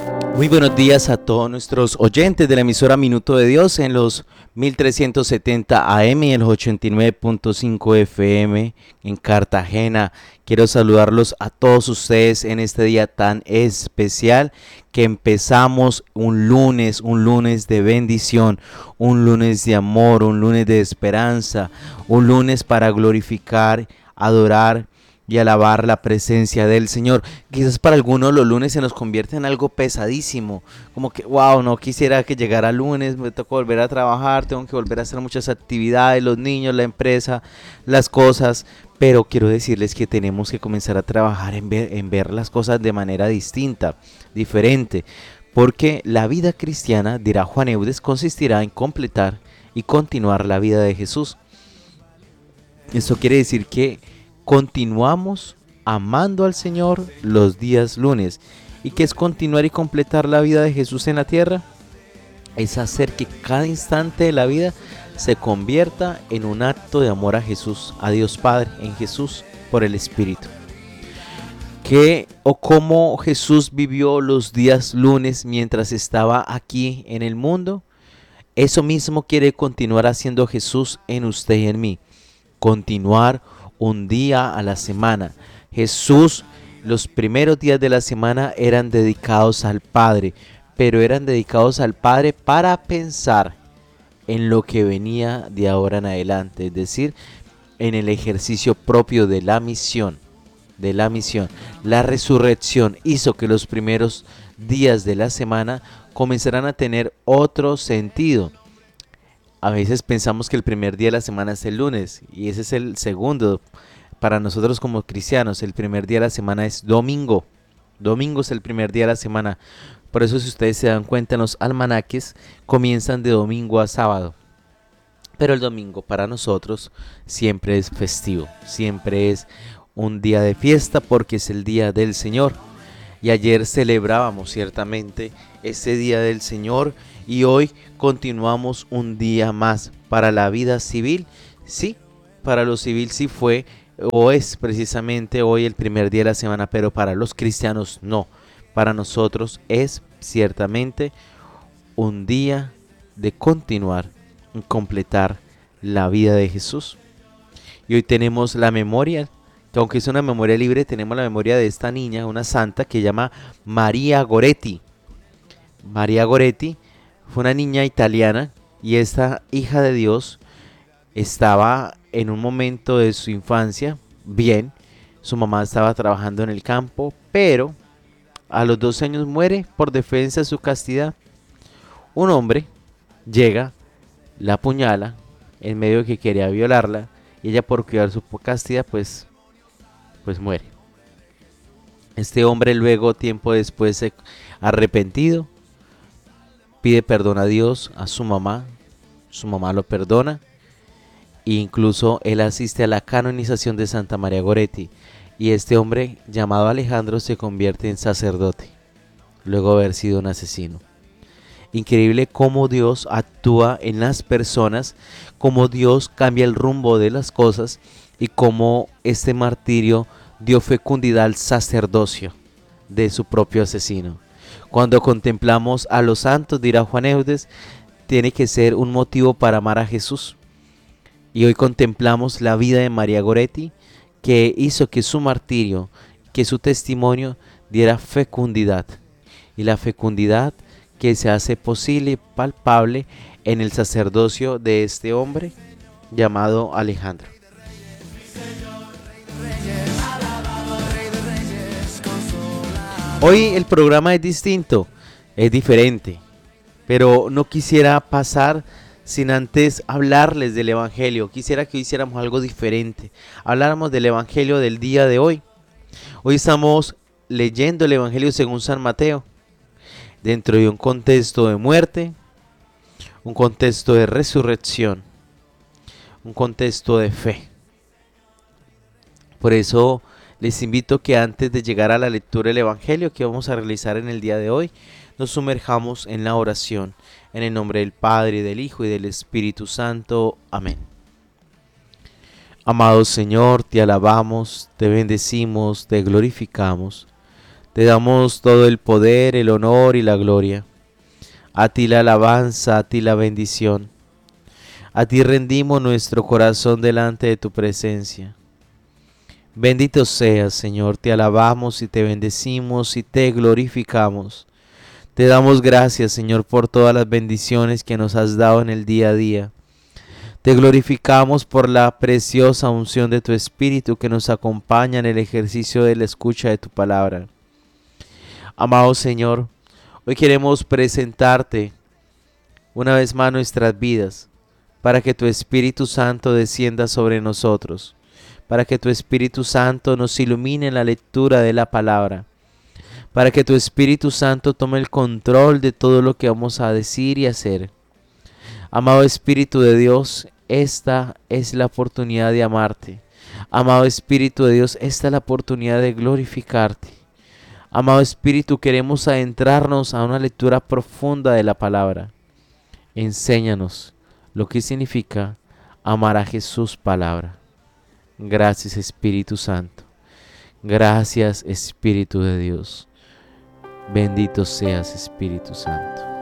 Muy buenos días a todos nuestros oyentes de la emisora Minuto de Dios en los 1370 AM y en los 89.5 FM en Cartagena. Quiero saludarlos a todos ustedes en este día tan especial que empezamos un lunes de bendición, un lunes de amor, un lunes de esperanza, un lunes para glorificar, adorar y alabar la presencia del Señor. Quizás para algunos los lunes se nos convierte en algo pesadísimo, como que, wow, no quisiera que llegara lunes, me toca volver a trabajar, tengo que volver a hacer muchas actividades, los niños, la empresa, las cosas, pero quiero decirles que tenemos que comenzar a trabajar en ver las cosas de manera distinta, diferente, porque la vida cristiana, dirá Juan Eudes, consistirá en completar y continuar la vida de Jesús. Esto quiere decir que continuamos amando al Señor los días lunes. ¿Y qué es continuar y completar la vida de Jesús en la tierra? Es hacer que cada instante de la vida se convierta en un acto de amor a Jesús, a Dios Padre, en Jesús por el Espíritu. ¿Qué o cómo Jesús vivió los días lunes mientras estaba aquí en el mundo? Eso mismo quiere continuar haciendo Jesús en usted y en mí. Continuar un día a la semana. Jesús, los primeros días de la semana eran dedicados al Padre, pero eran dedicados al Padre para pensar en lo que venía de ahora en adelante, es decir, en el ejercicio propio de la misión, La resurrección hizo que los primeros días de la semana comenzaran a tener otro sentido. A veces pensamos que el primer día de la semana es el lunes y ese es el segundo. Para nosotros como cristianos, el primer día de la semana es domingo. Domingo es el primer día de la semana. Por eso, si ustedes se dan cuenta, en los almanaques comienzan de domingo a sábado. Pero el domingo para nosotros siempre es festivo, siempre es un día de fiesta porque es el día del Señor. Y ayer celebrábamos ciertamente ese día del Señor y hoy continuamos un día más. Para la vida civil, sí, para lo civil sí fue o es precisamente hoy el primer día de la semana, pero para los cristianos no. Para nosotros es ciertamente un día de continuar y completar la vida de Jesús. Y hoy tenemos la memoria, que aunque es una memoria libre, tenemos la memoria de esta niña, una santa que se llama María Goretti. María Goretti fue una niña italiana y esta hija de Dios estaba en un momento de su infancia bien. Su mamá estaba trabajando en el campo, pero a los 12 años muere por defensa de su castidad. Un hombre llega, la apuñala en medio de que quería violarla y ella por cuidar su castidad pues muere. Este hombre luego, tiempo después, arrepentido, pide perdón a Dios, a su mamá lo perdona e incluso él asiste a la canonización de Santa María Goretti y este hombre llamado Alejandro se convierte en sacerdote, luego de haber sido un asesino. Increíble cómo Dios actúa en las personas, cómo Dios cambia el rumbo de las cosas y cómo este martirio dio fecundidad al sacerdocio de su propio asesino. Cuando contemplamos a los santos, dirá Juan Eudes, tiene que ser un motivo para amar a Jesús. Y hoy contemplamos la vida de María Goretti, que hizo que su martirio, que su testimonio diera fecundidad. Y la fecundidad que se hace posible y palpable en el sacerdocio de este hombre llamado Alejandro. Hoy el programa es distinto, es diferente, pero no quisiera pasar sin antes hablarles del Evangelio. Quisiera que hiciéramos algo diferente, habláramos del Evangelio del día de hoy. Hoy estamos leyendo el Evangelio según San Mateo, dentro de un contexto de muerte, un contexto de resurrección, un contexto de fe. Por eso les invito que antes de llegar a la lectura del Evangelio que vamos a realizar en el día de hoy, nos sumerjamos en la oración, en el nombre del Padre, del Hijo y del Espíritu Santo. Amén. Amado Señor, te alabamos, te bendecimos, te glorificamos. Te damos todo el poder, el honor y la gloria. A ti la alabanza, a ti la bendición. A ti rendimos nuestro corazón delante de tu presencia. Bendito seas, Señor, te alabamos y te bendecimos y te glorificamos. Te damos gracias, Señor, por todas las bendiciones que nos has dado en el día a día. Te glorificamos por la preciosa unción de tu Espíritu que nos acompaña en el ejercicio de la escucha de tu palabra. Amado Señor, hoy queremos presentarte una vez más nuestras vidas para que tu Espíritu Santo descienda sobre nosotros, para que tu Espíritu Santo nos ilumine en la lectura de la palabra, para que tu Espíritu Santo tome el control de todo lo que vamos a decir y hacer. Amado Espíritu de Dios, esta es la oportunidad de amarte. Amado Espíritu de Dios, esta es la oportunidad de glorificarte. Amado Espíritu, queremos adentrarnos a una lectura profunda de la palabra. Enséñanos lo que significa amar a Jesús palabra. Gracias Espíritu Santo. Gracias Espíritu de Dios. Bendito seas Espíritu Santo.